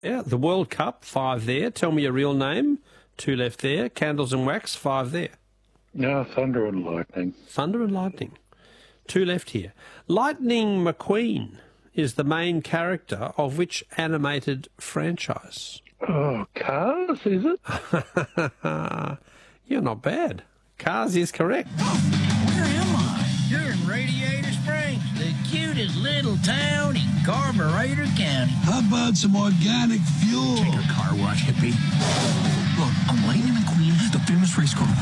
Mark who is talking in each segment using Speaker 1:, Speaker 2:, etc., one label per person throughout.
Speaker 1: Yeah, the World Cup, 5 there. Tell me your real name, 2 left there. Candles and Wax, 5 there.
Speaker 2: No, Thunder and Lightning.
Speaker 1: Thunder and Lightning, 2 left here. Lightning McQueen is the main character of which animated franchise?
Speaker 2: Oh, Cars, is it?
Speaker 1: You're not bad. Cars is correct.
Speaker 3: Where am I? You're in Radiator Springs, the cutest little town in Carburetor County.
Speaker 4: How about some organic fuel?
Speaker 3: Take your car wash, hippie. Look, I'm Lightning McQueen, the famous race car.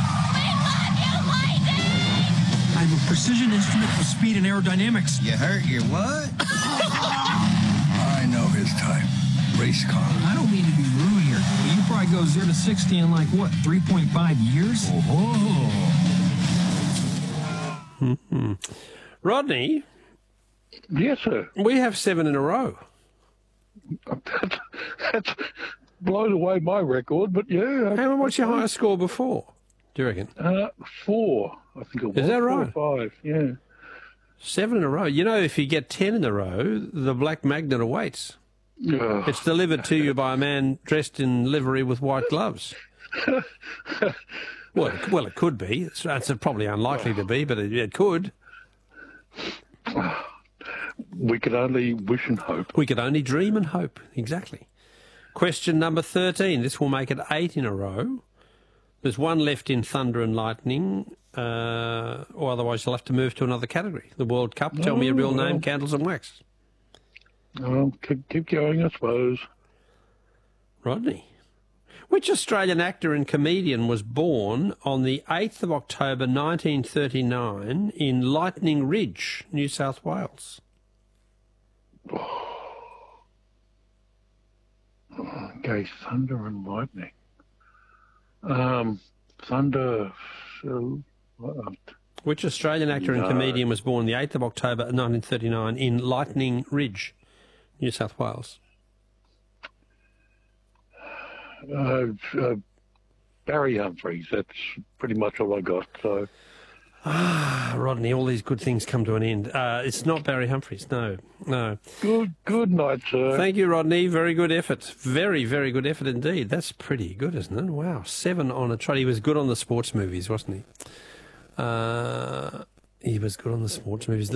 Speaker 3: I'm a precision instrument of speed and aerodynamics. You hurt your what?
Speaker 4: I know his type. Race car.
Speaker 3: I don't mean to be rude here, but you probably go 0 to 60 in like, what, 3.5 years?
Speaker 4: Oh.
Speaker 1: Rodney,
Speaker 2: Yes, sir.
Speaker 1: we have 7 in a row.
Speaker 2: That's blown away my record, but yeah.
Speaker 1: Hey, what's your highest score before, do you reckon?
Speaker 2: 4, I think it was.
Speaker 1: Is that
Speaker 2: 4 or
Speaker 1: right?
Speaker 2: 5, yeah.
Speaker 1: 7 in a row. You know, if you get 10 in a row, the black magnet awaits.
Speaker 2: Ugh.
Speaker 1: It's delivered to you by a man dressed in livery with white gloves. Well, it could be. It's probably unlikely to be, but it could.
Speaker 2: We could only wish and hope.
Speaker 1: We could only dream and hope. Exactly. Question number 13. This will make it 8 in a row. There's 1 left in Thunder and Lightning, or otherwise you'll have to move to another category. The World Cup. Tell me your real name, Candles and Wax.
Speaker 2: Keep going, I suppose.
Speaker 1: Rodney. Which Australian actor and comedian was born on the 8th of October 1939 in Lightning Ridge, New South Wales?
Speaker 2: Okay, Thunder and Lightning. Thunder.
Speaker 1: Which Australian actor and comedian was born the 8th of October 1939 in Lightning Ridge, New South Wales?
Speaker 2: Barry Humphries. That's pretty much all I got. So.
Speaker 1: Rodney, all these good things come to an end. It's not Barry Humphries, no.
Speaker 2: Good night, sir.
Speaker 1: Thank you, Rodney. Very good effort. Very, very good effort indeed. That's pretty good, isn't it? Wow, 7 on a trot. He was good on the sports movies, wasn't he? He was good on the sports movies.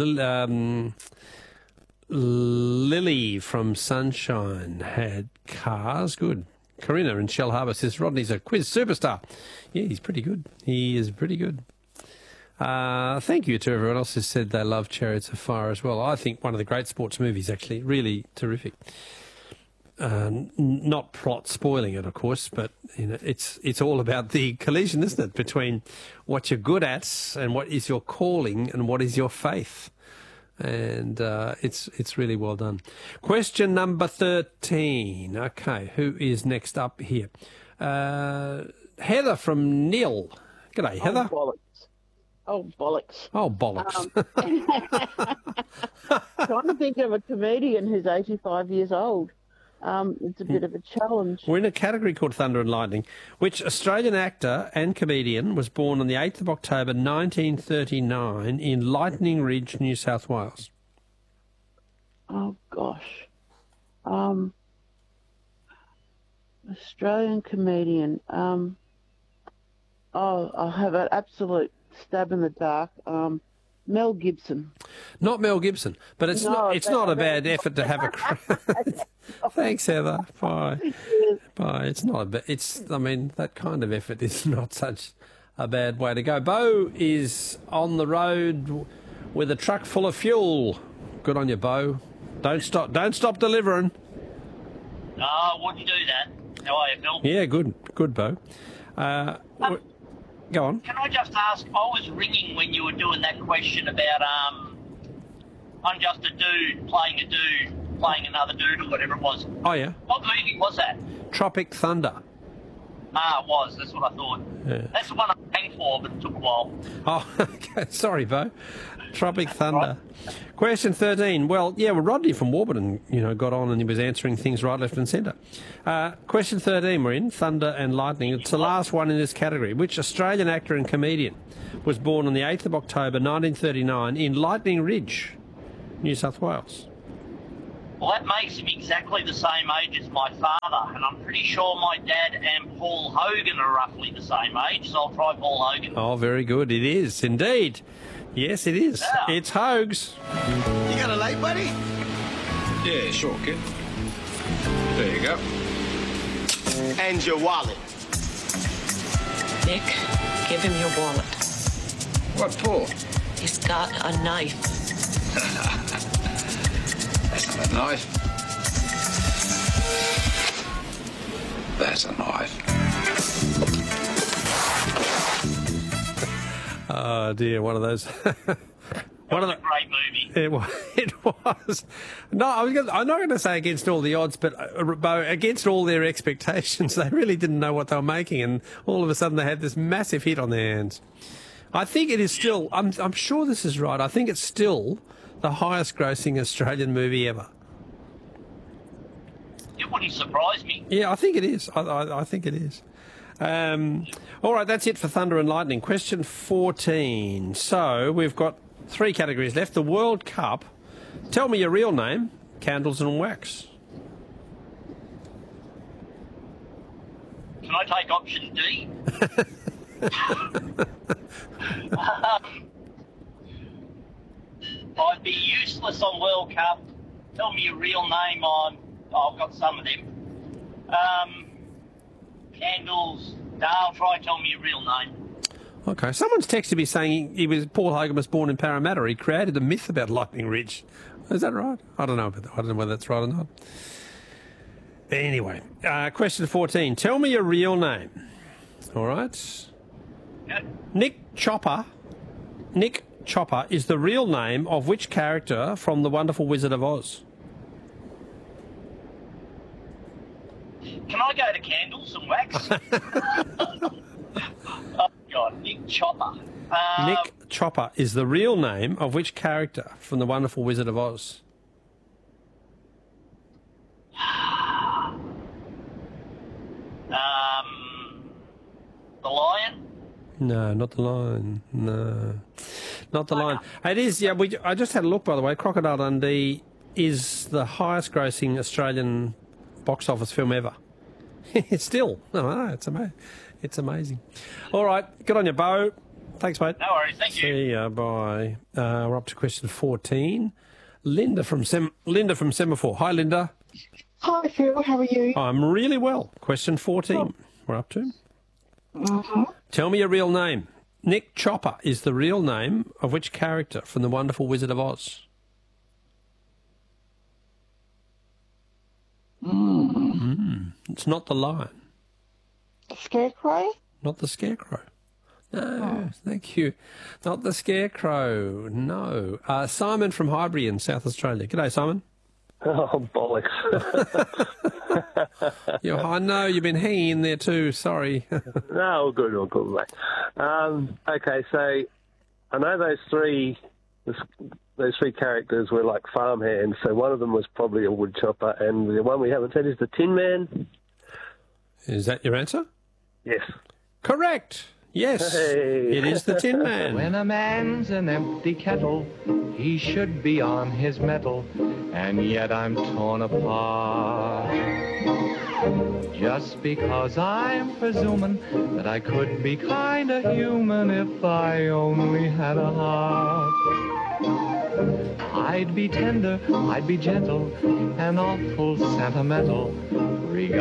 Speaker 1: Lily from Sunshine had Cars. Good. Corinna in Shell Harbour says Rodney's a quiz superstar. Yeah, he's pretty good. He is pretty good. Thank you to everyone else who said they love Chariots of Fire as well. I think one of the great sports movies, actually. Really terrific. Not plot spoiling it, of course, but you know, it's all about the collision, isn't it, between what you're good at and what is your calling and what is your faith. And it's really well done. Question number 13. Okay, who is next up here? Heather from Nil. G'day, Heather.
Speaker 5: Oh, bollocks.
Speaker 1: Oh, bollocks.
Speaker 5: Trying to think of a comedian who's 85 years old. It's a bit of a challenge.
Speaker 1: We're in a category called Thunder and Lightning. Which Australian actor and comedian was born on the 8th of October 1939 in Lightning Ridge, New South Wales?
Speaker 5: Oh, gosh. Australian comedian. I'll have an absolute stab in the dark. Mel Gibson.
Speaker 1: Not Mel Gibson, but it's not a bad effort to have a Thanks, Heather. Bye. Bye. It's not a bad. I mean, that kind of effort is not such a bad way to go. Bo is on the road with a truck full of fuel. Good on you, Bo. Don't stop delivering.
Speaker 6: I wouldn't do that. How are you, Phil?
Speaker 1: Yeah, good, Bo. Go on.
Speaker 6: Can I just ask, I was ringing when you were doing that question about I'm just a dude playing another dude or whatever it was.
Speaker 1: Oh, yeah.
Speaker 6: What movie was that?
Speaker 1: Tropic Thunder.
Speaker 6: It was. That's what I thought.
Speaker 1: Yeah.
Speaker 6: That's the one I rang for, but it took a while.
Speaker 1: Oh, okay. Sorry, Bo. Tropic Thunder. Right. Question 13. Well, Rodney from Warburton, got on and he was answering things right, left and centre. Question 13, we're in, Thunder and Lightning. It's the last one in this category. Which Australian actor and comedian was born on the 8th of October 1939 in Lightning Ridge, New South Wales?
Speaker 6: Well, that makes him exactly the same age as my father, and I'm pretty sure my dad and Paul Hogan are roughly the same age, so I'll try Paul Hogan.
Speaker 1: Oh, very good. It is, indeed. Yes, it is.
Speaker 6: Yeah.
Speaker 1: It's Hogs.
Speaker 4: You got a light, buddy?
Speaker 7: Yeah, sure, kid. There you go.
Speaker 4: And your wallet.
Speaker 8: Nick, give him your wallet.
Speaker 7: What for?
Speaker 8: He's got a knife.
Speaker 7: That's not a knife. That's a knife.
Speaker 1: Oh, dear, one of those.
Speaker 6: One of the great movie.
Speaker 1: It was. No, I'm not going to say against all the odds, but against all their expectations, they really didn't know what they were making, and all of a sudden they had this massive hit on their hands. I think it is still, I'm sure this is right, I think it's still the highest grossing Australian movie ever.
Speaker 6: It wouldn't surprise me.
Speaker 1: Yeah, I think it is. I think it is. All right, that's it for Thunder and Lightning. Question 14. So we've got 3 categories left. The World Cup. Tell me your real name. Candles and wax.
Speaker 6: Can I take option D? I'd be useless on World Cup. Tell me your real name on... Oh, I've got some of them. Candles. No, I'll try and tell me your real name.
Speaker 1: Okay. Someone's texted me saying Paul Hogan was born in Parramatta. He created a myth about Lightning Ridge. Is that right? I don't know. I don't know whether that's right or not. Anyway, question 14. Tell me your real name. All right.
Speaker 6: Okay.
Speaker 1: Nick Chopper is the real name of which character from The Wonderful Wizard of Oz?
Speaker 6: Can I go to Candles and Wax? Oh, God, Nick Chopper.
Speaker 1: Nick Chopper is the real name of which character from The Wonderful Wizard of Oz?
Speaker 6: The Lion?
Speaker 1: No, not the Lion. No, not the Lion. It is. Yeah, I just had a look, by the way. Crocodile Dundee is the highest-grossing Australian box office film ever. It's still. No, it's amazing. It's amazing. All right, good on you, Bo. Thanks, mate.
Speaker 6: No worries, thank you.
Speaker 1: See ya, bye. We're up to question 14. Linda from Semaphore. Hi, Linda.
Speaker 5: Hi, Phil. How are you?
Speaker 1: I'm really well. Question 14. We're up to. Tell me your real name. Nick Chopper is the real name of which character from The Wonderful Wizard of Oz? It's not the Lion.
Speaker 5: The Scarecrow?
Speaker 1: Not the Scarecrow. No, thank you. Not the Scarecrow. No. Simon from Highbury in South Australia. G'day, Simon.
Speaker 9: Oh, bollocks.
Speaker 1: I know you've been hanging in there too. Sorry.
Speaker 9: No, all good, mate. Okay, so I know those three characters were like farmhands, so one of them was probably a woodchopper, and the one we haven't said is the Tin Man.
Speaker 1: Is that your answer?
Speaker 9: Yes.
Speaker 1: Correct. Yes,
Speaker 9: Hey.
Speaker 1: It is the Tin Man.
Speaker 10: When a man's an empty kettle, he should be on his mettle, and yet I'm torn apart. Just because I'm presuming that I could be kinda human if I only had a heart. I'd be tender, I'd be gentle, and awful sentimental, regardless